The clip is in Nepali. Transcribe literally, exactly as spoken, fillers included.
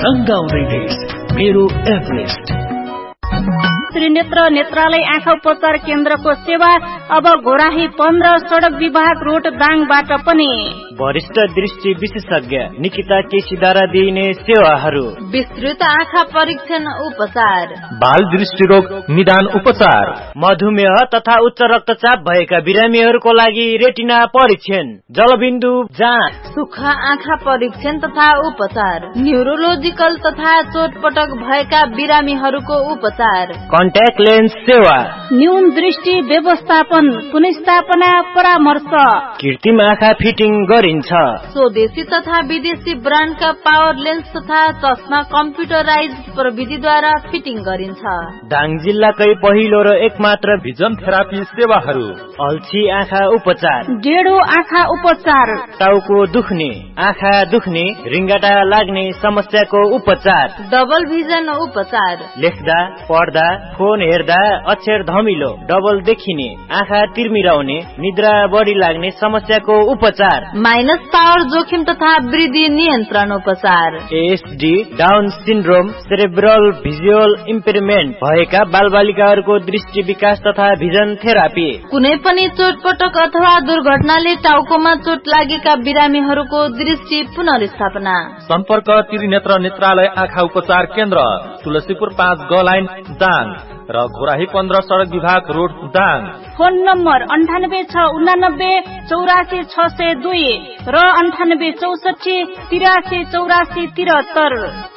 रंगाउनेदेश मेरो एभरेस्ट। त्रिनेत्र नेत्रालय आँखा उपचार केन्द्रको सेवा अब घोराही पन्ध्र सड़क विभाग रोड दाङबाट पनि। वरिष्ठ दृष्टि विशेषज्ञ निकिता केसीद्वारा दिइने सेवाहरू। विस्तृत आँखा परीक्षण उपचार, बाल दृष्टि रोग निदान उपचार, मधुमेह तथा उच्च रक्तचाप भएका बिरामीहरूको लागि रेटिना परीक्षण, जलबिन्दु जाँच, सुक्खा आँखा परीक्षण तथा उपचार, न्यूरोलोजिकल तथा चोटपटक भएका बिरामीहरूको उपचार, कन्ट्याक्ट लेन्स सेवा, न्यून दृष्टि व्यवस्थापन पुनर्स्थापना परामर्श, कृत्रिम आँखा फिटिङ गरिन्छ। स्वदेशी तथा विदेशी ब्रान्डका पावर लेन्स तथा चस्मा कम्प्युटराइज प्रविधिद्वारा फिटिङ गरिन्छ। दाङ जिल्लाकै पहिलो र एकमात्र भिजन थेरापी सेवाहरू, अल्छी आँखा उपचार, डेढो आँखा उपचार, टाउको दुख्ने, आँखा दुख्ने, रिङ्गाटा लाग्ने समस्याको उपचार, डबल भिजन उपचार, लेख्दा पढ्दा फोन हेर्दा अक्षर धमिलो डबल देखिने, आँखा तिर्मिराउने, निद्रा बढी लाग्ने समस्याको उपचार, माइनस पावर जोखिम तथा वृद्धि नियन्त्रण उपचार, ASD down syndrome cerebral visual इम्पेयरमेन्ट भएका बालबालिकाहरूको दृष्टि विकास तथा भिजन थेरापी, कुनै पनि चोटपटक अथवा दुर्घटनाले टाउकोमा चोट लागेका बिरामीहरूको दृष्टि पुनर्स्थापना। सम्पर्क त्रिनेत्र नेत्रालय आँखा उपचार केन्द्र, तुलसीपुर पाँच ग लाइन दाङ र घोराही पन्ध्र सड़क विभाग रोड दाङ। फोन नम्बर अन्ठानब्बे छ उनानब्बे चौरासी छ सय दुई र अन्ठानब्बे चौसठी तिरासी चौरासी तिहत्तर।